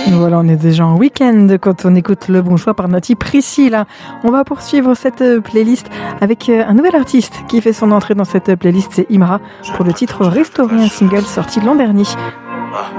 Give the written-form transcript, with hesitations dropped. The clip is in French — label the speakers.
Speaker 1: Voilà, on est déjà en week-end quand on écoute Le Bon Choix par Nati Priscilla. On va poursuivre cette playlist avec un nouvel artiste qui fait son entrée dans cette playlist, c'est Imra, pour le titre Restaurer, un single sorti l'an dernier.